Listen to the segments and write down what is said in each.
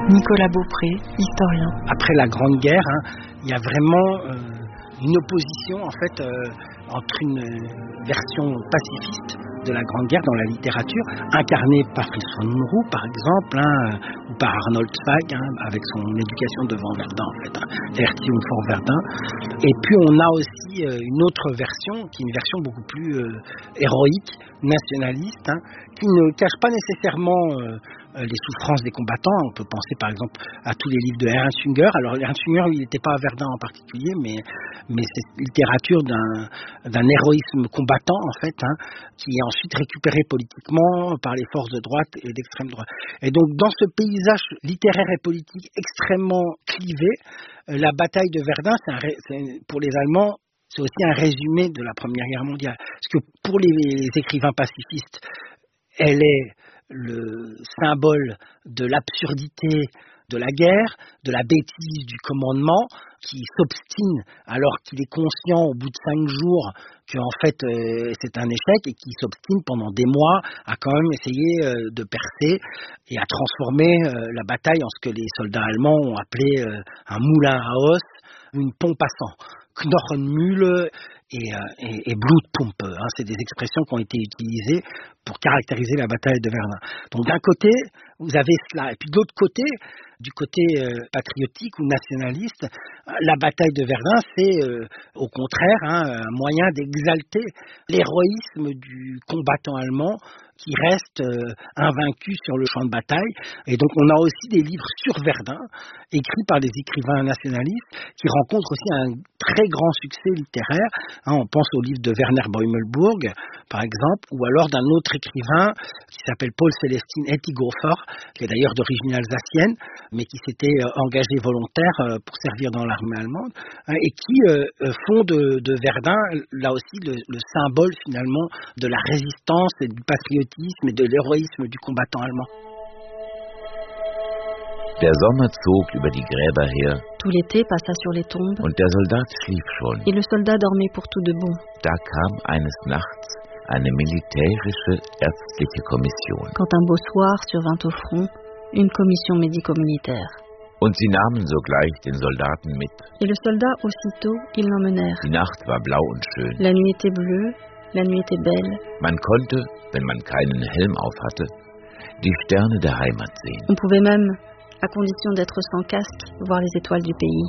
Nicolas Beaupré, historien. Après la Grande Guerre, il y a vraiment une opposition en fait entre une version pacifiste de la Grande Guerre dans la littérature, incarnée par Fritz von Unruh par exemple, ou par Arnold Zweig, avec son éducation devant Verdun en fait, Erziehung vor Verdun. Et puis on a aussi une autre version, qui est une version beaucoup plus héroïque, nationaliste, qui ne cache pas nécessairement les souffrances des combattants. On peut penser par exemple à tous les livres de Ernst Jünger. Alors Ernst Jünger, il n'était pas à Verdun en particulier, mais c'est littérature d'un héroïsme combattant en fait, qui est ensuite récupéré politiquement par les forces de droite et d'extrême droite. Et donc dans ce paysage littéraire et politique extrêmement clivé, la bataille de Verdun, pour les Allemands, c'est aussi un résumé de la Première Guerre mondiale. Parce que pour les écrivains pacifistes, elle est le symbole de l'absurdité de la guerre, de la bêtise du commandement, qui s'obstine alors qu'il est conscient au bout de 5 jours que en fait c'est un échec, et qui s'obstine pendant des mois à quand même essayer de percer et à transformer la bataille en ce que les soldats allemands ont appelé un moulin à os, une pompe à sang. Knochenmühle et Blutpumpe, c'est des expressions qui ont été utilisées pour caractériser la bataille de Verdun. Donc d'un côté, vous avez cela, et puis de l'autre côté, du côté patriotique ou nationaliste, la bataille de Verdun, c'est au contraire un moyen d'exalter l'héroïsme du combattant allemand qui reste invaincu sur le champ de bataille. Et donc on a aussi des livres sur Verdun, écrits par des écrivains nationalistes, qui rencontrent aussi un très grand succès littéraire. On pense au livre de Werner Bäumelburg, par exemple, ou alors d'un autre écrivain qui s'appelle Paul Célestin Ettighofer, qui est d'ailleurs d'origine alsacienne, mais qui s'était engagé volontaire pour servir dans l'armée allemande, et qui font de Verdun, là aussi, le symbole finalement de la résistance et du patriotisme et de l'héroïsme du combattant allemand. Der Sommer zog über die Gräber her. Tout l'été passa sur les tombes. Und der Soldat schlief schon. Et le soldat dormait pour tout de bon. Da kam eines Nachts eine militärische ärztliche Kommission. Quand un beau soir survint au front une commission médico-militaire. Und sie nahmen sogleich den Soldaten mit. Et le soldat aussitôt, ils l'emmenèrent. Die Nacht war blau und schön. La nuit était bleue, la nuit était belle. Man konnte, wenn man keinen Helm auf hatte, die Sterne der Heimat sehen. On pouvait même, à condition d'être sans casque, voir les étoiles du pays.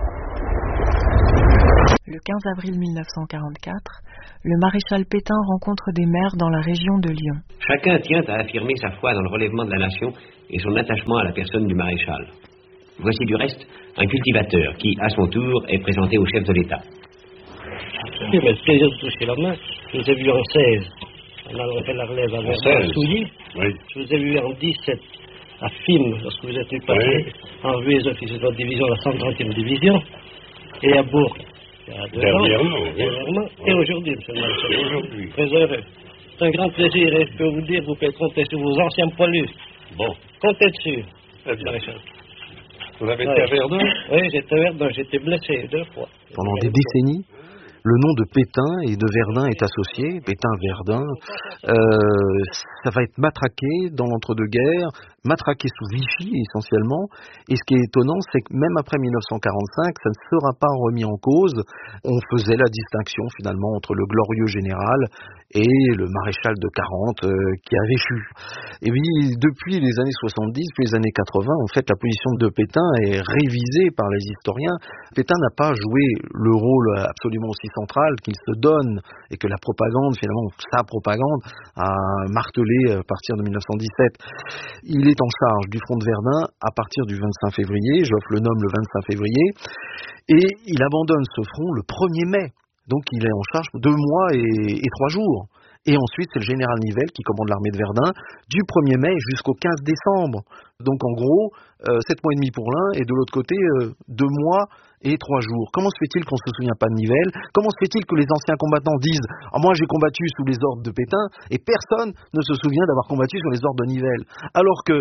Le 15 avril 1944, le maréchal Pétain rencontre des maires dans la région de Lyon. Chacun tient à affirmer sa foi dans le relèvement de la nation et son attachement à la personne du maréchal. Voici du reste un cultivateur qui, à son tour, est présenté au chef de l'État. Oui, mais le plaisir de toucher la main, je vous ai vu en 16. On a fait la relève avec Souilly. Oui. Je vous ai vu en 17 à FIM, lorsque vous êtes venu passer en revue les officiers de votre division, la 130e division, et à Bourg. Dernièrement. Et aujourd'hui, monsieur le maréchal. Aujourd'hui. Très heureux. C'est un grand plaisir, et je peux vous dire, vous pouvez compter sur vos anciens poilus. Bon. Comptez dessus, maréchal. Vous avez été à Verdun? Oui, j'étais à Verdun, j'étais blessé 2 fois. Pendant des décennies, le nom de Pétain et de Verdun est associé. Pétain-Verdun, ça va être matraqué dans l'entre-deux-guerres, matraqué sous Vichy essentiellement. Et ce qui est étonnant, c'est que même après 1945, ça ne sera pas remis en cause. On faisait la distinction finalement entre le glorieux général et le maréchal de 40 qui avait échu. Et puis depuis les années 70, puis les années 80, en fait la position de Pétain est révisée par les historiens. Pétain n'a pas joué le rôle absolument aussi central qu'il se donne et que la propagande, finalement sa propagande, a martelé à partir de 1917. Il est en charge du front de Verdun à partir du 25 février, Joffre le nomme le 25 février, et il abandonne ce front le 1er mai. Donc il est en charge 2 mois et 3 jours. Et ensuite, c'est le général Nivelle qui commande l'armée de Verdun du 1er mai jusqu'au 15 décembre. Donc en gros, 7 mois et demi pour l'un, et de l'autre côté, 2 mois et 3 jours. Comment se fait-il qu'on ne se souvient pas de Nivelle? Comment se fait-il que les anciens combattants disent « Ah, moi j'ai combattu sous les ordres de Pétain » et personne ne se souvient d'avoir combattu sous les ordres de Nivelle? Alors que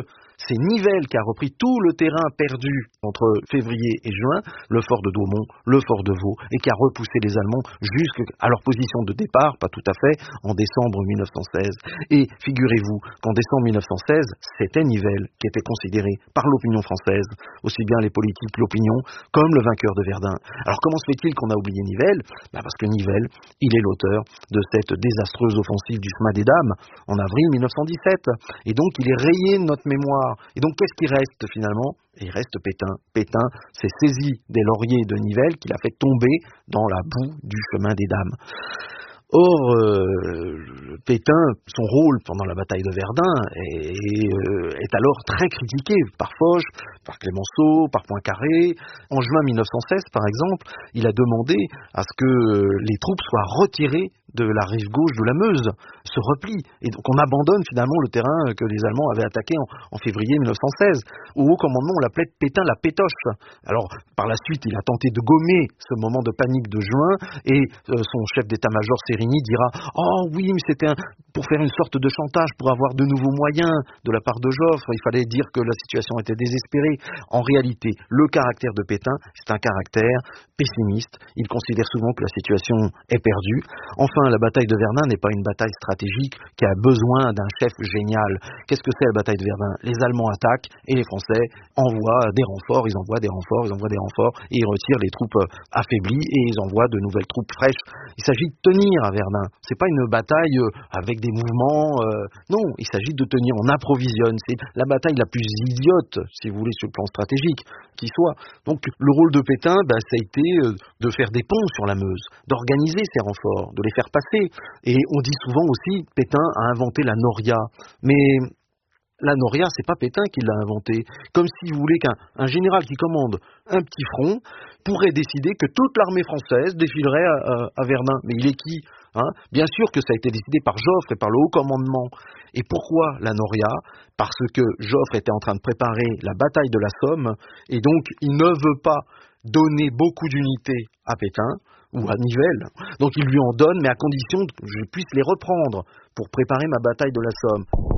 c'est Nivelles qui a repris tout le terrain perdu entre février et juin, le fort de Douaumont, le fort de Vaux, et qui a repoussé les Allemands jusqu'à leur position de départ, pas tout à fait, en décembre 1916. Et figurez-vous qu'en décembre 1916, c'était Nivelles qui était considéré par l'opinion française, aussi bien les politiques, l'opinion, comme le vainqueur de Verdun. Alors comment se fait-il qu'on a oublié Nivelles? Parce que Nivelles, il est l'auteur de cette désastreuse offensive du chemin des Dames en avril 1917. Et donc il est rayé de notre mémoire. Et donc qu'est-ce qui reste finalement? Il reste Pétain. Pétain s'est saisi des lauriers de Nivelles qu'il a fait tomber dans la boue du chemin des Dames. Or, Pétain, son rôle pendant la bataille de Verdun est alors très critiqué par Foch, par Clémenceau, par Poincaré. En juin 1916, par exemple, il a demandé à ce que les troupes soient retirées de la rive gauche de la Meuse, se replie. Et donc on abandonne finalement le terrain que les Allemands avaient attaqué en février 1916. Au haut commandement, on l'appelait Pétain la pétoche. Alors, par la suite, il a tenté de gommer ce moment de panique de juin, et son chef d'état-major Sérigny dira « Oh oui, mais c'était pour faire une sorte de chantage, pour avoir de nouveaux moyens de la part de Joffre. Il fallait dire que la situation était désespérée. » En réalité, le caractère de Pétain, c'est un caractère pessimiste. Il considère souvent que la situation est perdue. Enfin, la bataille de Verdun n'est pas une bataille stratégique qui a besoin d'un chef génial. Qu'est-ce que c'est la bataille de Verdun? Les Allemands attaquent et les Français envoient des renforts, ils envoient des renforts et ils retirent les troupes affaiblies et ils envoient de nouvelles troupes fraîches. Il s'agit de tenir à Verdun. C'est pas une bataille avec des mouvements. Non, il s'agit de tenir. On approvisionne. C'est la bataille la plus idiote, si vous voulez, sur le plan stratégique qui soit. Donc le rôle de Pétain, ça a été de faire des ponts sur la Meuse, d'organiser ces renforts, de les faire passer. Et on dit souvent aussi, Pétain a inventé la Noria. Mais la Noria, c'est pas Pétain qui l'a inventé. Comme si vous voulez qu'un général qui commande un petit front pourrait décider que toute l'armée française défilerait à Verdun. Mais il est qui? Bien sûr que ça a été décidé par Joffre et par le haut commandement. Et pourquoi la Noria? Parce que Joffre était en train de préparer la bataille de la Somme, et donc il ne veut pas donner beaucoup d'unités à Pétain ou à Nivelles. Donc il lui en donne, mais à condition que je puisse les reprendre pour préparer ma bataille de la Somme.